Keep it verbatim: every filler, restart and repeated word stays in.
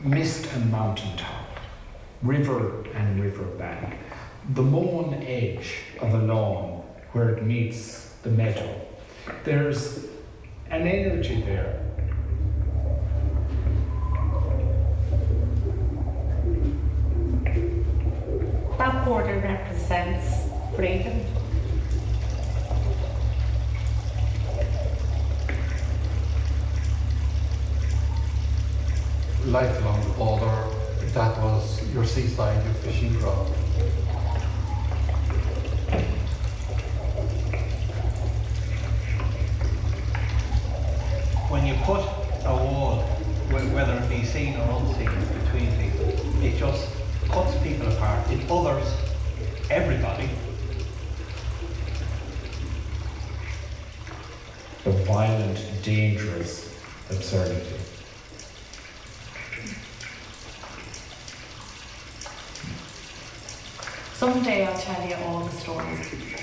mist and mountaintop, river and riverbank, the mown edge of a lawn where it meets the meadow. There's an energy there. That border represents freedom. Life along the border, that was your seaside, your fishing ground. When you put a wall, wh- whether it be seen or unseen, between people, it just cuts people apart. It others everybody. The violent, dangerous absurdity. Someday I'll tell you all the stories.